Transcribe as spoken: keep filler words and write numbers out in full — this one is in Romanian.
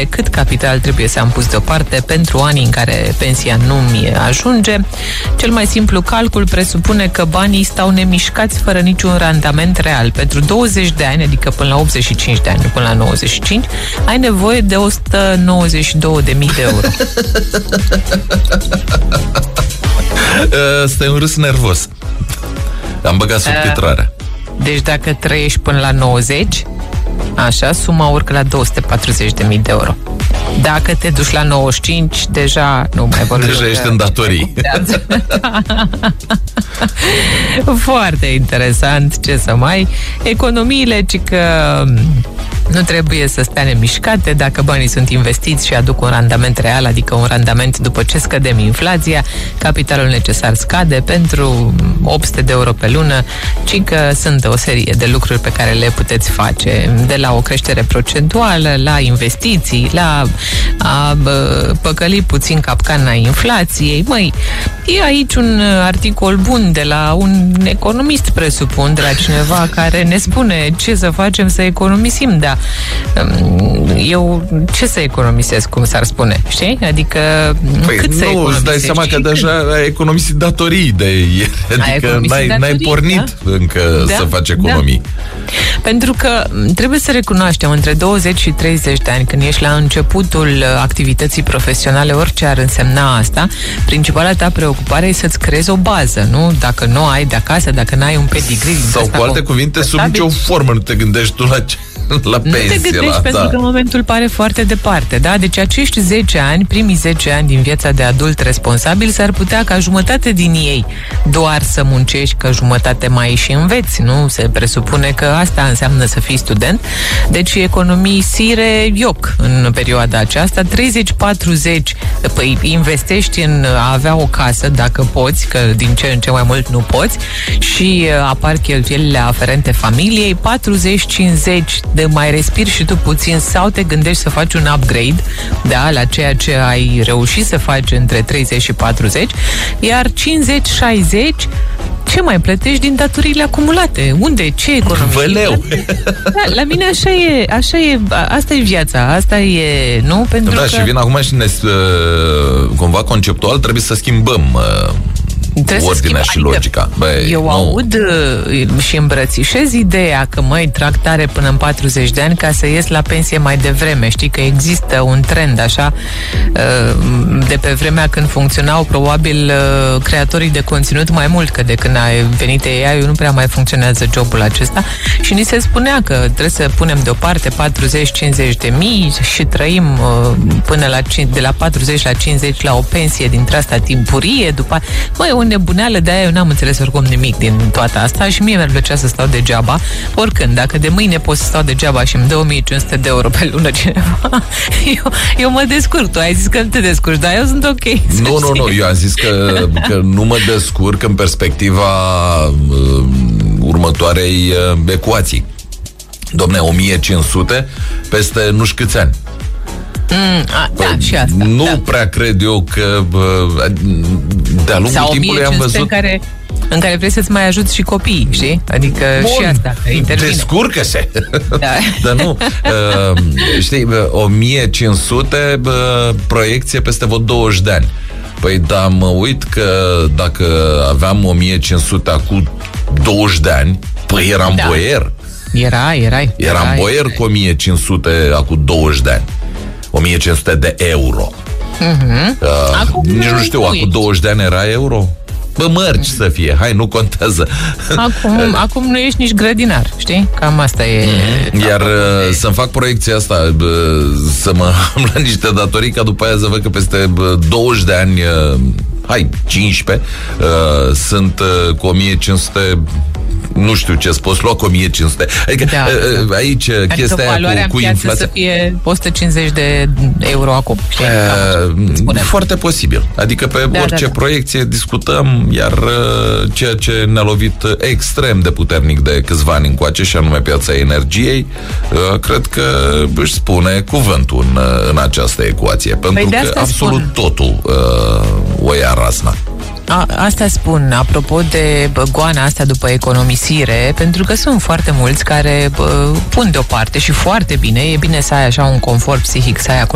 cât capital trebuie să am pus deoparte pentru anii în care pensia nu mi ajunge. Cel mai simplu calcul presupune că banii stau nemișcați fără niciun randament real. Pentru douăzeci de ani, adică până la optzeci și cinci de ani, până la nouăzeci și cinci, ai nevoie de o sută nouăzeci și două de mii de euro. Ăsta e un râs nervos. Am băgat subtitrarea. Deci dacă trăiești până la nouăzeci, așa, suma urcă la două sute patruzeci de mii de euro. Dacă te duci la nouăzeci și cinci, deja nu mai vorbim. Deja ești în datorii. Foarte interesant, ce să mai... Economiile, ci că nu trebuie să stea nemișcate. Dacă banii sunt investiți și aduc un randament real, adică un randament după ce scădem inflația, capitalul necesar scade pentru opt sute de euro pe lună, ci că sunt o serie de lucruri pe care le puteți face, de la o creștere procentuală, la investiții, la a bă, păcăli puțin capcana inflației. Măi, e aici un articol bun de la un economist, presupun, de la cineva care ne spune ce să facem să economisim, dar eu ce să economisesc, cum s-ar spune, știi? Adică păi cât nu, să economisești? Îți dai seama că deja ai economisit datorii de ieri, adică n-ai, datorii, n-ai pornit da? încă da? să faci economii. Da. Pentru că trebuie să recunoaștem, între douăzeci și treizeci de ani, când ești la începutul activității profesionale, orice ar însemna asta, principala ta preocupare e să-ți creezi o bază, nu? Dacă nu ai de acasă, dacă n-ai un pedigree. Sau cu alte cuvinte, sub nicio formă nu te gândești tu la ce... La pensie, nu te gândești la, pentru da. că momentul pare foarte departe, da? Deci acești zece ani, primii zece ani din viața de adult responsabil, s-ar putea ca jumătate din ei doar să muncești, că jumătate mai și înveți, nu? Se presupune că asta înseamnă să fii student. Deci economisire ioc în perioada aceasta. treizeci patruzeci, păi investești în a avea o casă, dacă poți, că din ce în ce mai mult nu poți, și apar cheltuielile aferente familiei. patruzeci cincizeci de mai respiri și tu puțin sau te gândești să faci un upgrade, da, la ceea ce ai reușit să faci între treizeci și patruzeci, iar cincizeci șaizeci ce mai plătești din datoriile acumulate? Unde? Ce economii? Văleu! Da, la mine așa e, așa e, asta e viața, asta e, nu? Pentru da, că... și vin acum și ne, cumva conceptual trebuie să schimbăm Trebuie ordinea și adică logica. Băi, eu nu. aud uh, și îmbrățișez ideea că măi, trag tare până în patruzeci de ani ca să ies la pensie mai devreme. Știi că există un trend așa uh, de pe vremea când funcționau probabil uh, creatorii de conținut mai mult, că de când a venit A I-ul nu prea mai funcționează jobul acesta și ni se spunea că trebuie să punem deoparte patruzeci cincizeci de mii și trăim uh, până la de la patruzeci la cincizeci la o pensie dintre asta timpurie, după măi, o nebuneală, de aia eu n-am înțeles oricum nimic din toată asta și mie mi-ar plăcea să stau degeaba oricând. Dacă de mâine pot să stau degeaba și îmi dă o mie cinci sute de euro pe lună cineva, eu, eu mă descurc. Tu ai zis că nu te descurci, dar eu sunt ok. Nu, nu, nu, eu am zis că, că nu mă descurc în perspectiva uh, următoarei uh, ecuații. Dom'le, o mie cinci sute peste nu știu câți ani. Mm, a, da, și asta. Nu da. prea cred eu că de-a lungul sau timpului am văzut... În care, în care vrei să-ți mai ajuți și copiii, știi? Adică bun, și asta, că intervine. Descurcă-se! Da. Dar nu, uh, știi, o mie cinci sute uh, proiecție peste vreo douăzeci de ani. Păi da, mă uit că dacă aveam o mie cinci sute acum douăzeci de ani, păi eram da. boier. Era, erai. Eram era, boier erai. cu o mie cinci sute acum douăzeci de ani. o mie cinci sute de euro. Uh-huh. Uh, acum nici nu știu, acum douăzeci de ani era euro? Bă, mărci să fie, hai, nu contează. Acum, acum nu ești nici grădinar, știi? Cam asta e... Mm-hmm. Iar uh, să-mi fac proiecția asta, uh, să mă am la niște datorii, ca după aia să văd că peste douăzeci de ani, uh, hai, cincisprezece, uh, sunt uh, cu o mie cinci sute... Nu știu ce poți lua cu o mie cinci sute. Adică da. aici adică chestia aia cu, cu inflația să fie o sută cincizeci de euro acum. Uh, foarte posibil. Adică pe da, orice da, da. proiecție discutăm, iar uh, ceea ce ne-a lovit extrem de puternic de câțiva ani încoace, și anume piața energiei, uh, cred că își spune cuvântul în, în această ecuație. Pentru păi că absolut spun. totul uh, o ia razna. A, asta spun, apropo de bă, goana asta după economisire, pentru că sunt foarte mulți care bă, pun deoparte și foarte bine, e bine să ai așa un confort psihic, să ai acolo